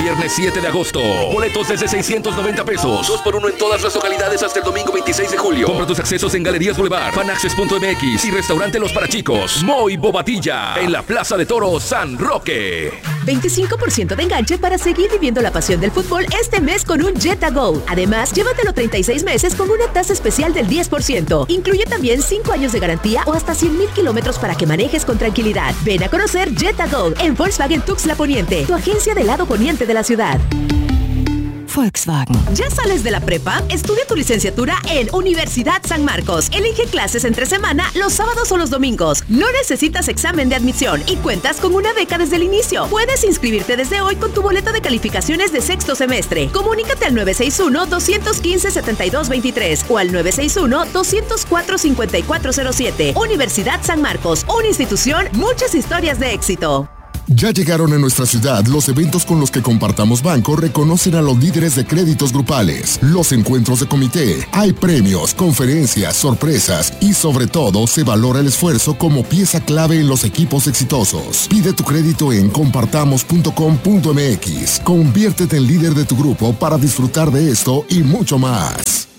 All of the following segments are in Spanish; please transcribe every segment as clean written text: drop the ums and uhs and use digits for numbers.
viernes 7 de agosto. Boletos desde 690 pesos. 2x1 en todas las localidades hasta el domingo 26 de julio. Compra tus accesos en Galerías Boulevard, Fanaccess.mx y Restaurante Los Parachicos. Moy Bobatilla, en la Plaza de Toros San Roque. 25% de enganche para seguir viviendo la pasión del fútbol este mes con un Jetta Go. Además, llévatelo 36 meses con una tasa especial del 10%. Incluye también 5 años de garantía o hasta 100,000 kilómetros para que manejes con tranquilidad. Ven a conocer Jetta Go en Volkswagen Tuxtla Poniente, tu agencia del lado poniente de la ciudad. Volkswagen. ¿Ya sales de la prepa? Estudia tu licenciatura en Universidad San Marcos. Elige clases entre semana los sábados o los domingos. No necesitas examen de admisión y cuentas con una beca desde el inicio. Puedes inscribirte desde hoy con tu boleta de calificaciones de sexto semestre. Comunícate al 961-215-7223 o al 961-204-5407. Universidad San Marcos, una institución, muchas historias de éxito. Ya llegaron a nuestra ciudad los eventos con los que Compartamos Banco reconocen a los líderes de créditos grupales, los encuentros de comité, hay premios, conferencias, sorpresas y sobre todo se valora el esfuerzo como pieza clave en los equipos exitosos. Pide tu crédito en compartamos.com.mx. Conviértete en líder de tu grupo para disfrutar de esto y mucho más.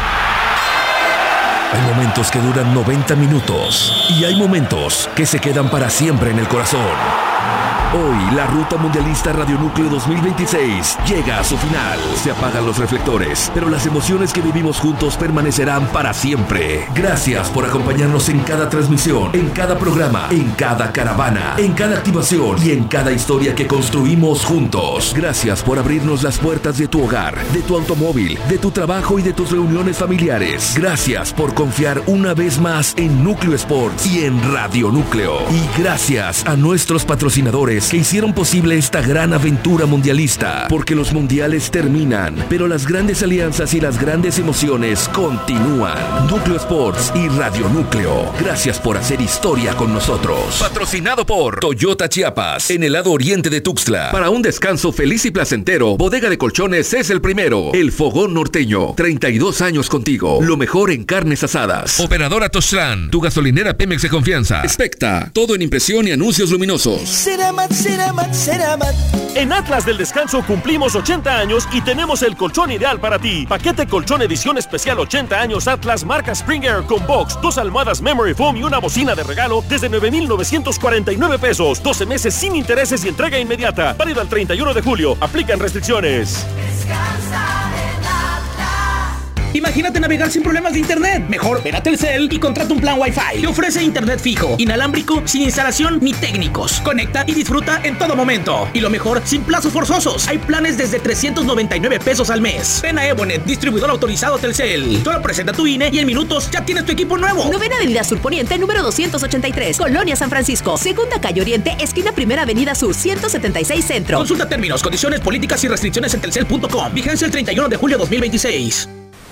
Hay momentos que duran 90 minutos y hay momentos que se quedan para siempre en el corazón. Hoy, la Ruta Mundialista Radio Núcleo 2026 llega a su final. Se apagan los reflectores, pero las emociones que vivimos juntos permanecerán para siempre. Gracias por acompañarnos en cada transmisión, en cada programa, en cada caravana, en cada activación y en cada historia que construimos juntos. Gracias por abrirnos las puertas de tu hogar, de tu automóvil, de tu trabajo y de tus reuniones familiares. Gracias por confiar una vez más en Núcleo Sports y en Radio Núcleo. Y gracias a nuestros patrocinadores que hicieron posible esta gran aventura mundialista, porque los mundiales terminan, pero las grandes alianzas y las grandes emociones continúan. Núcleo Sports y Radio Núcleo, gracias por hacer historia con nosotros. Patrocinado por Toyota Chiapas, en el lado oriente de Tuxtla. Para un descanso feliz y placentero, Bodega de Colchones es el primero. El Fogón Norteño, 32 años contigo, lo mejor en carnes asadas. Operadora Tostlán, tu gasolinera Pemex de confianza. Specta, todo en impresión y anuncios luminosos. Ceramat. En Atlas del Descanso cumplimos 80 años y tenemos el colchón ideal para ti. Paquete colchón edición especial 80 años Atlas marca Springer con box, 2 almohadas Memory Foam y una bocina de regalo desde 9,949 pesos. 12 meses sin intereses y entrega inmediata. Válido al 31 de julio. Aplican restricciones. Descansa en Atlas. Imagínate navegar sin problemas de internet. Mejor ven a Telcel y contrata un plan Wi-Fi. Te ofrece internet fijo, inalámbrico, sin instalación ni técnicos. Conecta y disfruta en todo momento. Y lo mejor, sin plazos forzosos. Hay planes desde 399 pesos al mes. Ven a Ebonet, distribuidor autorizado Telcel. Solo presenta tu INE y en minutos ya tienes tu equipo nuevo. Novena Avenida Sur Poniente, número 283, Colonia San Francisco. Segunda calle Oriente, esquina Primera Avenida Sur, 176 Centro. Consulta términos, condiciones, políticas y restricciones en telcel.com. Vigencia el 31 de julio 2026.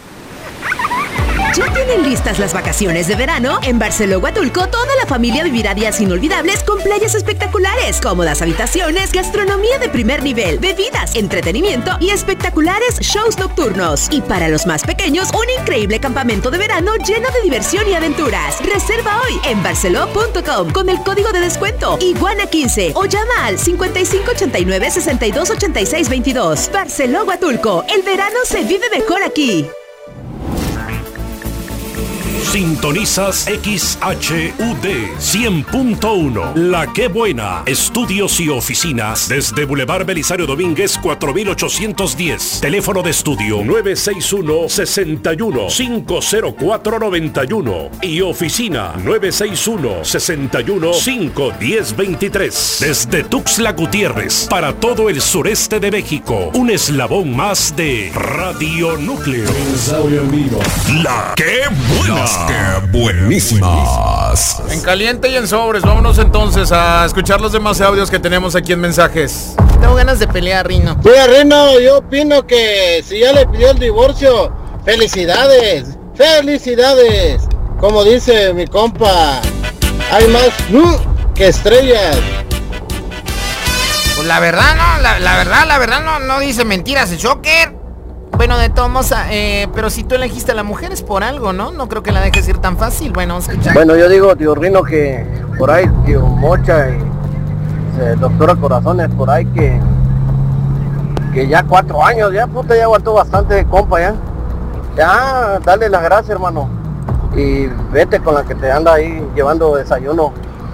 ¿Ya tienen listas las vacaciones de verano? En Barceló Huatulco, toda la familia vivirá días inolvidables con playas espectaculares, cómodas habitaciones, gastronomía de primer nivel, bebidas, entretenimiento y espectaculares shows nocturnos. Y para los más pequeños, un increíble campamento de verano lleno de diversión y aventuras. Reserva hoy en barceló.com con el código de descuento Iguana15 o llama al 5589-628622. Barceló Huatulco, el verano se vive mejor aquí. Sintonizas XHUD 100.1. La Qué Buena. Estudios y oficinas desde Boulevard Belisario Domínguez 4810. Teléfono de estudio 961-61-50491 y oficina 961-61-51023. Desde Tuxtla Gutiérrez para todo el sureste de México. Un eslabón más de Radio Núcleo. La Qué Buena. ¡Qué buenísimas! En caliente y en sobres, vámonos entonces a escuchar los demás audios que tenemos aquí en mensajes. Tengo ganas de pelear, Rino. Mira, Rino, yo opino que si ya le pidió el divorcio, ¡felicidades! ¡Felicidades! Como dice mi compa, hay más que estrellas. Pues la verdad, no, la verdad no dice mentiras el Shocker. Bueno, de todos modos, pero si tú elegiste a la mujer es por algo, ¿no? No creo que la dejes ir tan fácil. Bueno, vamos a escuchar. Bueno, yo digo, tío Rino, que por ahí, tío Mocha y doctora Corazones, por ahí que que ya 4 años, ya puta, ya aguantó bastante de compa ya. Ya, dale las gracias, hermano. Y vete con la que te anda ahí llevando desayuno.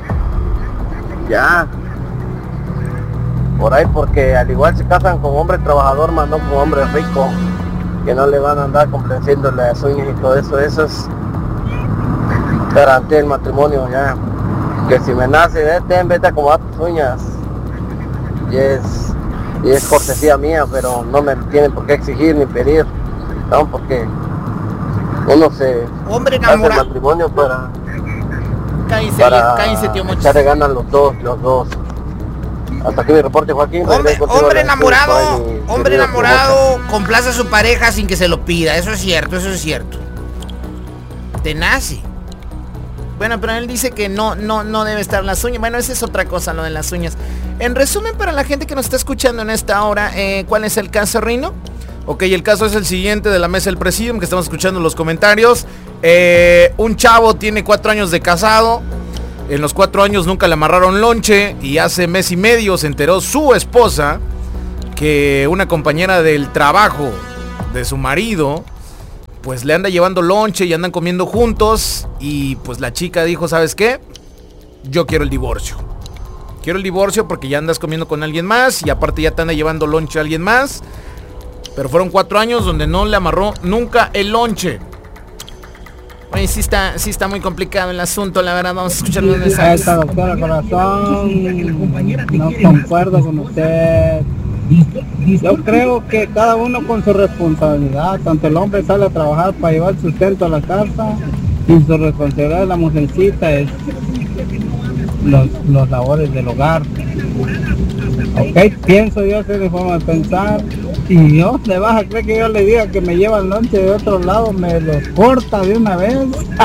Ya. Por ahí, porque al igual se casan con hombre trabajador, más no con hombre rico, que no le van a andar complaciéndole las uñas y todo eso. Eso es garantía del matrimonio, ya. Que si me nace, vete a acomodar tus uñas. Y es cortesía mía, pero no me tienen por qué exigir ni pedir, no, porque uno se hombre hace enamorado. el matrimonio para Cállese, tío Monchis. echarle ganas los dos. Hasta aquí mi reporte, Joaquín. Hombre enamorado complace a su pareja sin que se lo pida, eso es cierto. Te nace. Bueno, pero él dice que no debe estar las uñas. Bueno, esa es otra cosa, lo de las uñas. En resumen, para la gente que nos está escuchando en esta hora, ¿cuál es el caso, Rino? Ok, el caso es el siguiente de la mesa del Presidium, que estamos escuchando en los comentarios. Un chavo tiene 4 años de casado. En los 4 años nunca le amarraron lonche. Y hace mes y medio se enteró su esposa que una compañera del trabajo de su marido pues le anda llevando lonche y andan comiendo juntos. Y pues la chica dijo, ¿sabes qué? Yo quiero el divorcio. Quiero el divorcio porque ya andas comiendo con alguien más y aparte ya te anda llevando lonche a alguien más. Pero fueron 4 años donde no le amarró nunca el lonche. Oye, sí está muy complicado el asunto, la verdad. Vamos a escuchar los mensajes. Esta doctora Corazón, no concuerdo con usted. Yo creo que cada uno con su responsabilidad. Tanto el hombre sale a trabajar para llevar sustento a la casa y su responsabilidad de la mujercita es los labores del hogar. Ok, pienso yo, esa es mi forma de pensar. Y yo, ¿le vas a creer que yo le diga que me lleva el lonche de otro lado? Me los corta de una vez.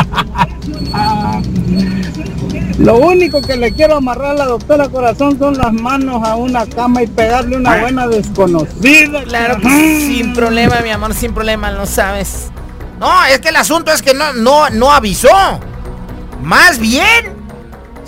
Lo único que le quiero amarrar a la doctora Corazón son las manos a una cama y pegarle una buena desconocida. Claro, sin problema, mi amor, sin problema, lo sabes. No, es que el asunto es que no avisó. Más bien